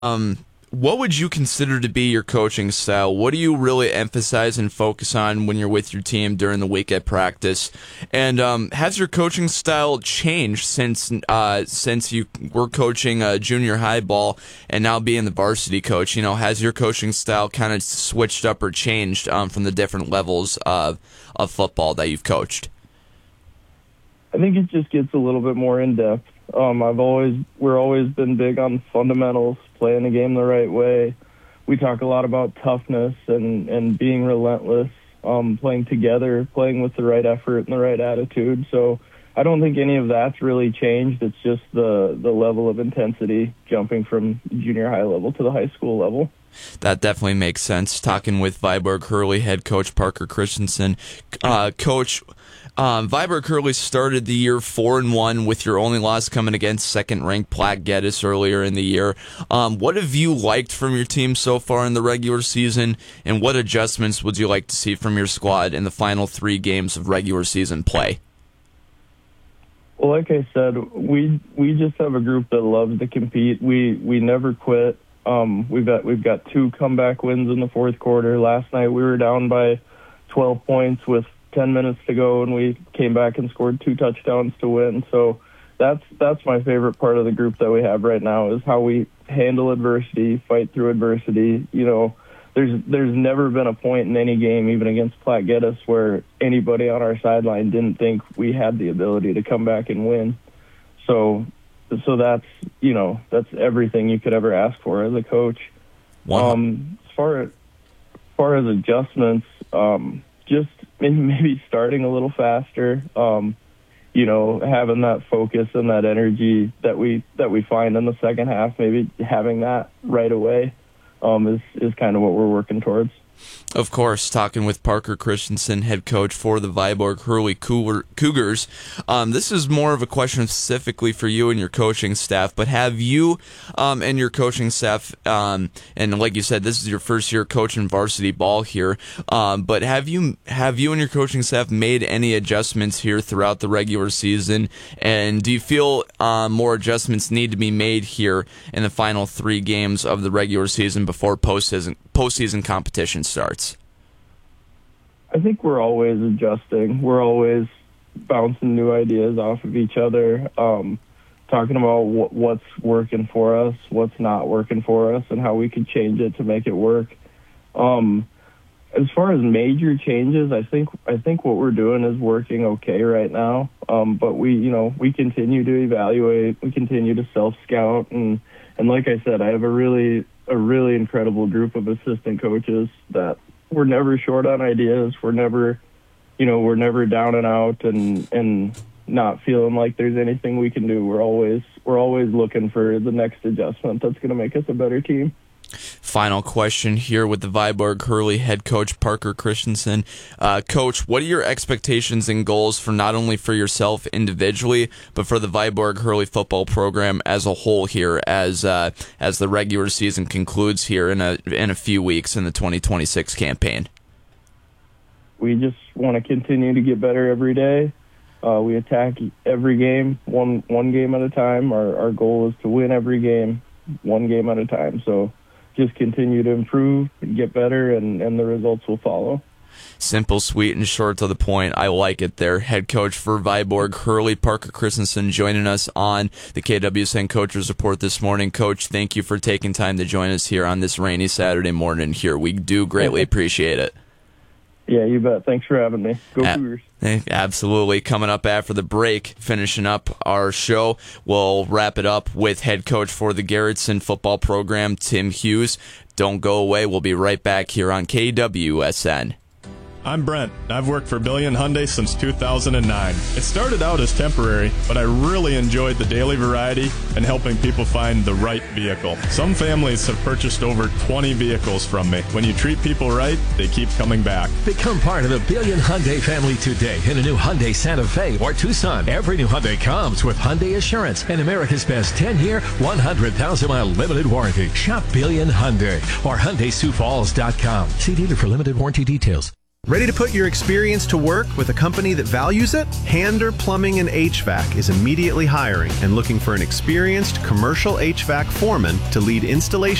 What would you consider to be your coaching style? What do you really emphasize and focus on when you're with your team during the week at practice? And has your coaching style changed since you were coaching junior high ball and now being the varsity coach? You know, has your coaching style kind of switched up or changed from the different levels of football that you've coached? I think it just gets a little bit more in depth. We're always been big on fundamentals, playing the game the right way. We talk a lot about toughness and being relentless, playing together, playing with the right effort and the right attitude. So I don't think any of that's really changed. It's just the level of intensity jumping from junior high level to the high school level. That definitely makes sense. Talking with Viborg Hurley head coach Parker Christensen. Coach, Viborg Hurley started the year 4-1 with your only loss coming against second-ranked Platte Geddes earlier in the year. What have you liked from your team so far in the regular season, and what adjustments would you like to see from your squad in the final 3 games of regular season play? Well, like I said, we just have a group that loves to compete. We never quit. We've got 2 comeback wins in the fourth quarter. Last night we were down by 12 points with 10 minutes to go, and we came back and scored 2 touchdowns to win. So that's my favorite part of the group that we have right now, is how we handle adversity, fight through adversity. You know, there's never been a point in any game, even against Platte Geddes, where anybody on our sideline didn't think we had the ability to come back and win. So that's everything you could ever ask for as a coach. Wow. As far as adjustments, just maybe starting a little faster, having that focus and that energy that we find in the second half, maybe having that right away is kind of what we're working towards. Of course, talking with Parker Christensen, head coach for the Viborg Hurley Cougars. This is more of a question specifically for you and your coaching staff, but have you and your coaching staff, and like you said, this is your first year coaching varsity ball here, but have you and your coaching staff made any adjustments here throughout the regular season, and do you feel more adjustments need to be made here in the final 3 games of the regular season before postseason competition starts? I think we're always adjusting. We're always bouncing new ideas off of each other, talking about what's working for us, what's not working for us, and how we could change it to make it work. As far as major changes, I think what we're doing is working okay right now. But we continue to evaluate, we continue to self-scout, and like I said, I have a really incredible group of assistant coaches that we're never short on ideas. We're never down and out and not feeling like there's anything we can do. We're always looking for the next adjustment that's going to make us a better team. Final question here with the Viborg Hurley head coach Parker Christensen. Coach, what are your expectations and goals for not only for yourself individually, but for the Viborg Hurley football program as a whole here as the regular season concludes here in a few weeks in the 2026 campaign? We just want to continue to get better every day. We attack every game one game at a time. Our goal is to win every game, 1 game at a time. So just continue to improve and get better, and the results will follow. Simple, sweet, and short to the point. I like it there. Head coach for Viborg Hurley, Parker Christensen, joining us on the KWSN Coaches Report this morning. Coach, thank you for taking time to join us here on this rainy Saturday morning here. We do greatly appreciate it. Yeah, you bet. Thanks for having me. Go Cougars. Absolutely. Coming up after the break, finishing up our show, we'll wrap it up with head coach for the Garrettson football program, Tim Hughes. Don't go away. We'll be right back here on KWSN. I'm Brent. I've worked for Billion Hyundai since 2009. It started out as temporary, but I really enjoyed the daily variety and helping people find the right vehicle. Some families have purchased over 20 vehicles from me. When you treat people right, they keep coming back. Become part of the Billion Hyundai family today in a new Hyundai Santa Fe or Tucson. Every new Hyundai comes with Hyundai Assurance and America's best 10-year, 100,000-mile limited warranty. Shop Billion Hyundai or HyundaiSiouxFalls.com. See dealer for limited warranty details. Ready to put your experience to work with a company that values it? Hander Plumbing and HVAC is immediately hiring and looking for an experienced commercial HVAC foreman to lead installation